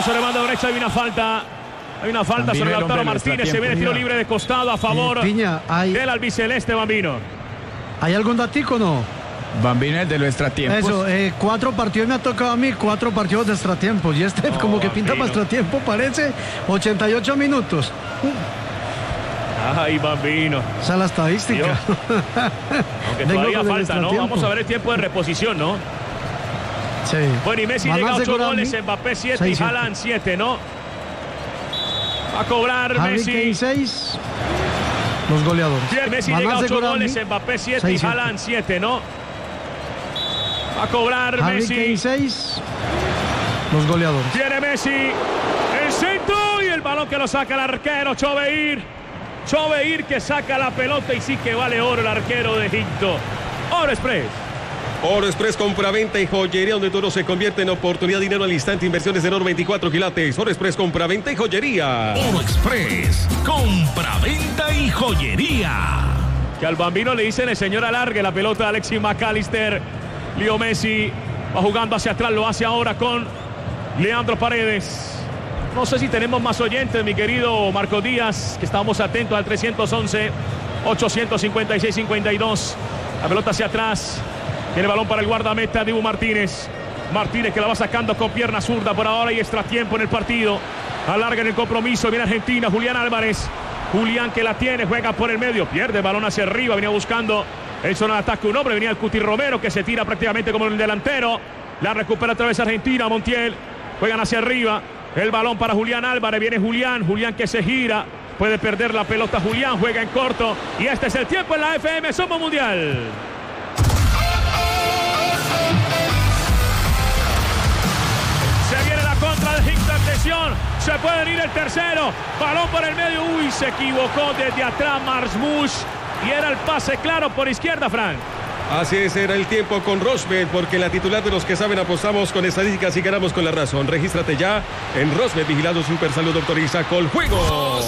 balón sobre banda derecha. Hay una falta. Hay una falta Bambino, sobre el Lautaro hombre Martínez. nuestra Se viene tiro tiempo, libre de costado a favor Piña, del albiceleste Bambino. ¿hay algún datico o no? Bambino es de los extratiempos. Eso, 4 partidos me ha tocado a mí, 4 partidos de extratiempos. Y este como que pinta para extratiempo, parece 88 minutos. Ay, Bambino. Esa es la estadística. Aunque todavía falta, ¿no? Vamos a ver el tiempo de reposición, ¿no? Sí. Bueno, y Messi Van a llega a 8 asegurar goles, Mbappé 7 y Haaland 7, ¿no? Va a cobrar Messi. 6, los goleadores. Messi llega a 8 goles, Mbappé 7 y Haaland 7, ¿no? Va a cobrar Messi. 6, los goleadores. Tiene Messi el centro y el balón que lo saca el arquero Choveir. Choveir que saca la pelota y sí que vale oro el arquero de Egipto. Oro Express. Oro Express, compra-venta y joyería, donde todo se convierte en oportunidad, dinero al instante, inversiones de oro 24 quilates. Oro Express, compra-venta y joyería. Oro Express, compra-venta y joyería. Que al Bambino le dicen el señor alargue la pelota de Alexis McAllister. Leo Messi va jugando hacia atrás, lo hace ahora con Leandro Paredes. No sé si tenemos más oyentes, mi querido Marco Díaz, que estamos atentos al 311-856-52. La pelota hacia atrás. Tiene balón para el guardameta Dibu Martínez. Martínez que la va sacando con pierna zurda por ahora y extra tiempo en el partido. Alarga en el compromiso. Viene Argentina. Julián Álvarez. Julián que la tiene. Juega por el medio. Pierde el balón hacia arriba. Venía buscando el zona de ataque un hombre. Venía el Cuti Romero que se tira prácticamente como el delantero. La recupera otra vez Argentina. Montiel. Juegan hacia arriba. El balón para Julián Álvarez. Viene Julián. Julián que se gira. Puede perder la pelota Julián. Juega en corto. Y este es el tiempo en la FM. Somos Mundial. Se viene la contra de Egipto. Atención. Se puede ir el tercero. Balón por el medio. Uy, se equivocó desde atrás Marmoush. Y era el pase claro por izquierda, Frank. Así es, era el tiempo con Rosbet, porque la titular de los que saben apostamos con estadísticas y ganamos con la razón. Regístrate ya en Rosbet, vigilado Supersalud, autoriza con juegos.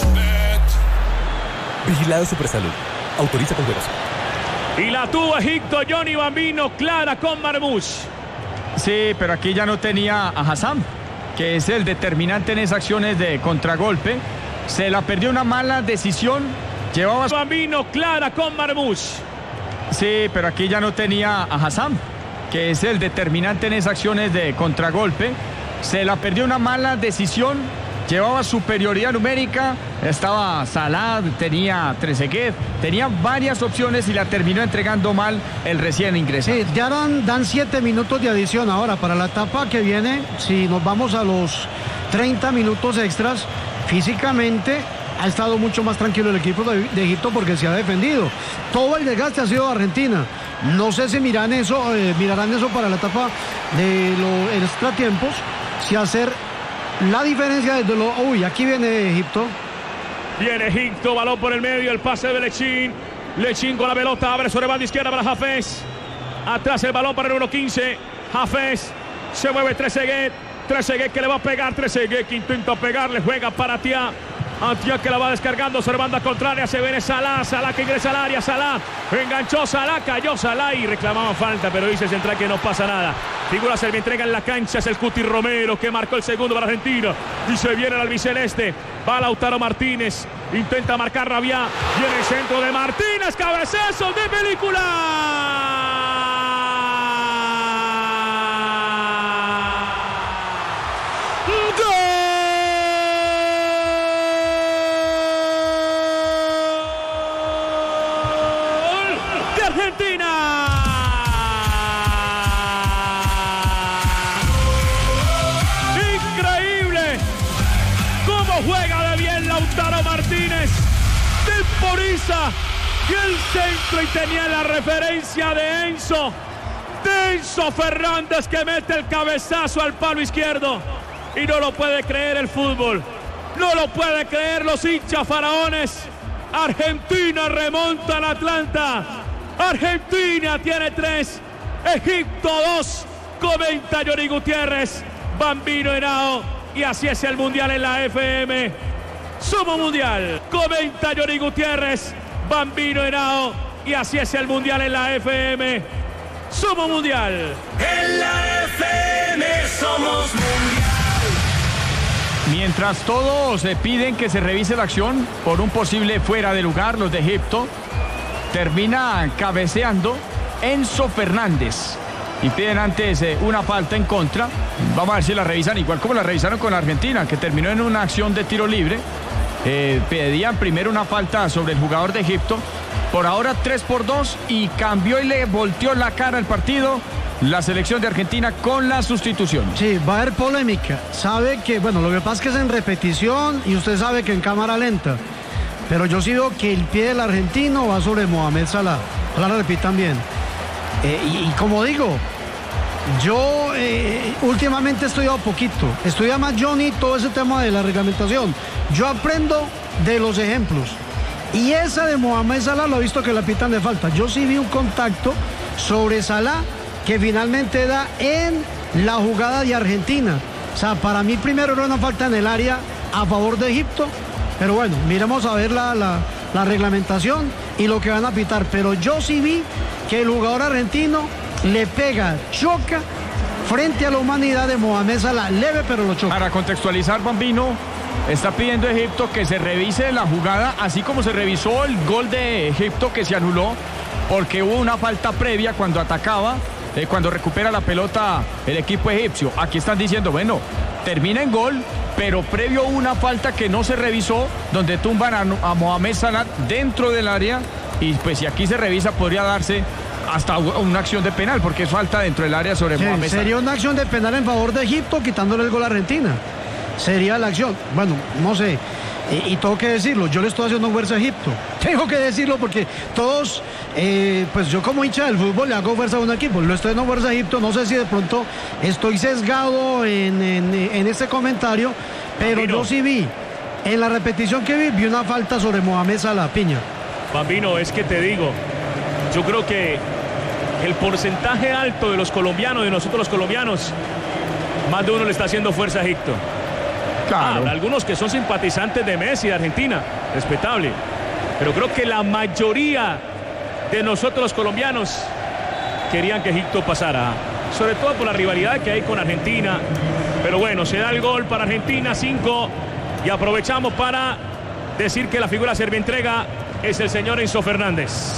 Vigilado Supersalud, autoriza con juegos. Y la tuvo Egipto, Johnny Bambino, clara con Marmoush. Sí, pero aquí ya no tenía a Hassan, que es el determinante en esas acciones de contragolpe. Se la perdió una mala decisión. Llevaba Bambino, clara con Marmoush. Sí, pero aquí ya no tenía a Hassan, que es el determinante en esas acciones de contragolpe. Se la perdió una mala decisión. Llevaba superioridad numérica. Estaba Salah, tenía Trezeguet, tenía varias opciones y la terminó entregando mal el recién ingresado. Sí, ya dan 7 minutos de adición ahora para la etapa que viene. Si nos vamos a los 30 minutos extras, físicamente ha estado mucho más tranquilo el equipo de Egipto porque se ha defendido. Todo el desgaste ha sido de Argentina. No sé si mirarán eso para la etapa de los extratiempos, si hacer la diferencia desde lo... Uy, aquí viene Egipto. Viene Egipto, balón por el medio, el pase de Lechín. Lechín con la pelota, abre sobre banda izquierda para Hafez. Atrás el balón para el número 15. Hafez, se mueve Trezeguet. Trezeguet que le va a pegar, Trezeguet que intenta pegarle, juega para Tia. Tia que la va descargando sobre banda contraria, se viene Salah, Salah que ingresa al área, Salah, enganchó Salah, cayó Salah y reclamaba falta, pero dice Central que no pasa nada. Figura se le entrega en la cancha, es el Cuti Romero que marcó el segundo para Argentina y se viene el albiceleste. Va Lautaro Martínez, intenta marcar Rabiá, viene el centro de Martínez, cabezazo de película. Temporiza y el centro y tenía la referencia de Enzo Fernández que mete el cabezazo al palo izquierdo y no lo puede creer el fútbol, no lo puede creer los hinchas faraones. Argentina remonta al Atlanta, Argentina tiene 3, Egipto 2, comenta Johnny Gutiérrez, Bambino Henao y así es el mundial en la FM. Somos Mundial, comenta Johnny Gutiérrez, Bambino Henao y así es el mundial en la FM. Somos Mundial. En la FM somos Mundial. Mientras todos piden que se revise la acción por un posible fuera de lugar, los de Egipto, termina cabeceando Enzo Fernández y piden antes una falta en contra. Vamos a ver si la revisan igual como la revisaron con Argentina, que terminó en una acción de tiro libre. Pedían primero una falta sobre el jugador de Egipto. Por ahora 3-2 y cambió y le volteó la cara al partido la selección de Argentina con la sustitución. Sí, va a haber polémica. Sabe que, bueno, lo que pasa es que es en repetición y usted sabe que en cámara lenta. Pero yo sí veo que el pie del argentino va sobre Mohamed Salah. Ojalá lo repitan bien. Y como digo, yo últimamente he estudiado poquito. Estudia más Johnny todo ese tema de la reglamentación. Yo aprendo de los ejemplos. Y esa de Mohamed Salah lo he visto que la pitan de falta. Yo sí vi un contacto sobre Salah que finalmente da en la jugada de Argentina. O sea, para mí primero era una falta en el área a favor de Egipto. Pero bueno, miremos a ver la reglamentación y lo que van a pitar. Pero yo sí vi que el jugador argentino le pega, choca frente a la humanidad de Mohamed Salah. Leve, pero lo choca. Para contextualizar, Bambino, está pidiendo Egipto que se revise la jugada, así como se revisó el gol de Egipto que se anuló, porque hubo una falta previa cuando atacaba, cuando recupera la pelota el equipo egipcio. Aquí están diciendo, bueno, termina en gol, pero previo una falta que no se revisó, donde tumban a Mohamed Salah dentro del área, y pues si aquí se revisa podría darse hasta una acción de penal, porque es falta dentro del área sobre Mohamed Salah. Sería una acción de penal en favor de Egipto, quitándole el gol a Argentina. Sería la acción. Bueno, no sé. Y tengo que decirlo, yo le estoy haciendo fuerza a Egipto. Tengo que decirlo porque todos, pues yo como hincha del fútbol le hago fuerza a un equipo. Lo estoy dando fuerza a Egipto. No sé si de pronto estoy sesgado en este comentario, pero Bambino, yo sí vi, en la repetición que vi una falta sobre Mohamed Salah. Piña. Bambino, es que te digo, yo creo que el porcentaje alto de los colombianos, de nosotros los colombianos, más de uno le está haciendo fuerza a Egipto. Claro. Algunos que son simpatizantes de Messi, de Argentina, respetable. Pero creo que la mayoría de nosotros los colombianos querían que Egipto pasara. Sobre todo por la rivalidad que hay con Argentina. Pero bueno, se da el gol para Argentina, 5. Y aprovechamos para decir que la figura servientrega es el señor Enzo Fernández.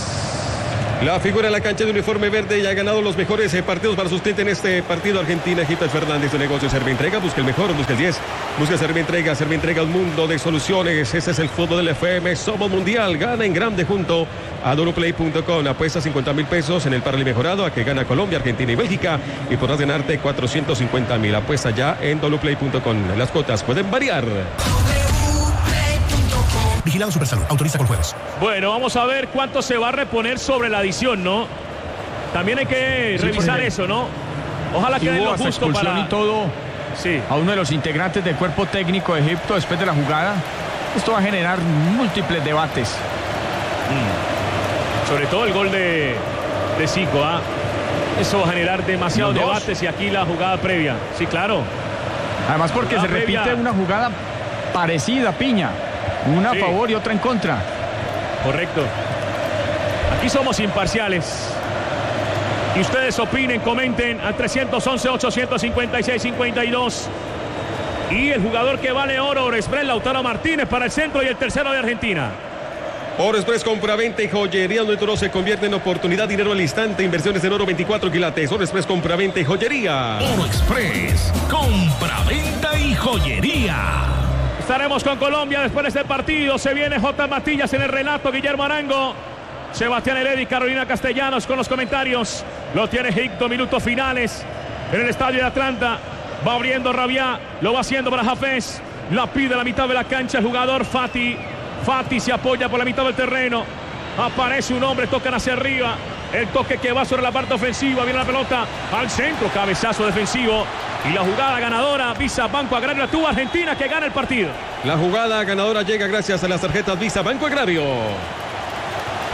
La figura en la cancha de uniforme verde y ha ganado los mejores partidos para sus clientes en este partido. Argentina, Egipto, Fernández, de negocio Servientrega. Busca el mejor, busca el 10. Busca Servientrega, un mundo de soluciones. Ese es el fútbol del FM. Somos mundial. Gana en grande junto a Doloplay.com. Apuesta 50.000 pesos en el parlay mejorado a que gana Colombia, Argentina y Bélgica. Y podrás ganarte 450.000. Apuesta ya en Doloplay.com. Las cuotas pueden variar. Vigilado Supersalud. Autoriza con juegos. Bueno, vamos a ver cuánto se va a reponer sobre la adición, ¿no? También hay que revisar eso, ¿no? Ojalá que den lo justo expulsión para... y todo sí, a uno de los integrantes del cuerpo técnico de Egipto después de la jugada. Esto va a generar múltiples debates. Sobre todo el gol de Zico, ¿ah? Eso va a generar demasiados debates y aquí la jugada previa. Sí, claro. Además porque se repite previa. Una jugada parecida, Piña. Una a favor y otra en contra. Correcto. Aquí somos imparciales. Y ustedes opinen, comenten al 311-856-52. Y el jugador que vale oro, Orexpress, Lautaro Martínez para el centro y el tercero de Argentina. Orexpress, compra-venta y joyería donde todo se convierte en oportunidad, dinero al instante, inversiones en oro 24 quilates. Orexpress, compra-venta y joyería. Orexpress, compra-venta y joyería. Estaremos con Colombia después de este partido. Se viene J. Matillas en el relato, Guillermo Arango, Sebastián Heredia y Carolina Castellanos con los comentarios. Lo tiene Egipto, minutos finales en el estadio de Atlanta. Va abriendo Rabiá, lo va haciendo para Hafez. La pide a la mitad de la cancha el jugador Fati. Fati se apoya por la mitad del terreno. Aparece un hombre, tocan hacia arriba. El toque que va sobre la parte ofensiva. Viene la pelota al centro, cabezazo defensivo. Y la jugada ganadora, Visa Banco Agrario, tuvo Argentina que gana el partido. La jugada ganadora llega gracias a las tarjetas Visa Banco Agrario.